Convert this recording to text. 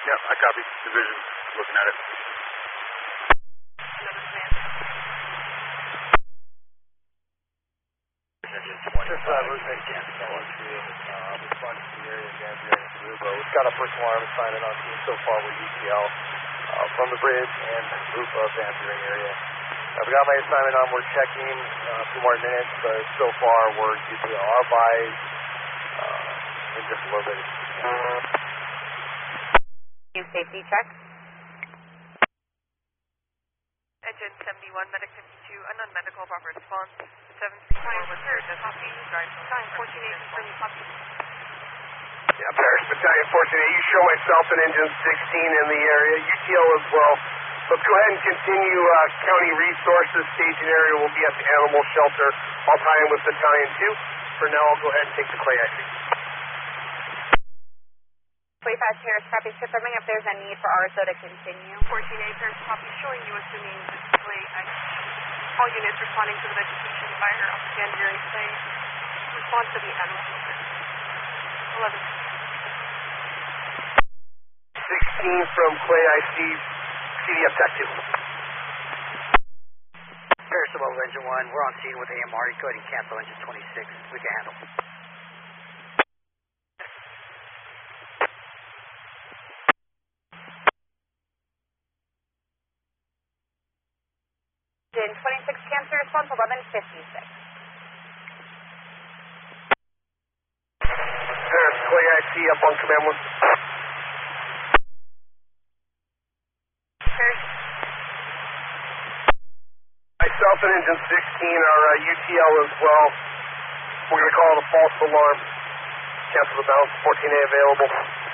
Yep, I copy. Division, looking at it. This Route 19 responding to the area of Gambia and Aruba. We've got a first alarm assignment on scene so far with UTL from the bridge and Rupa Van area. We got my assignment on. We're checking a few more minutes, but so far we're UTL. Our buys in just a little bit. Safety check. Engine 71, medic 52, unknown medical, proper response. 734 was heard, copy. Battalion 14-8, confirming copy. Yeah, Paris Battalion 14-8, you show myself and Engine 16 in the area, UTL as well. Let's go ahead and continue county resources. Staging area will be at the animal shelter. I'll tie in with Battalion 2. For now, I'll go ahead and take the Clay IC. Clay Fast Harris, copy. Confirming if there's a need for RSO to continue. 14-8, Paris, copy. Showing you assuming Clay IC. All units responding to the vegetation fire off Gambia and Clay. Respond to the animal shelter. 11. 16 from Clay IC, CDF Tech 2. Paris Above Engine 1, we're on scene with AMR, go ahead and cancel Engine 26, we can handle. Engine 26 cancel response 1156. Paris, Clay IC up on command 1. Paris. Myself and Engine 16 are UTL as well. We're going to call it a false alarm. Cancel the balance, 14A available.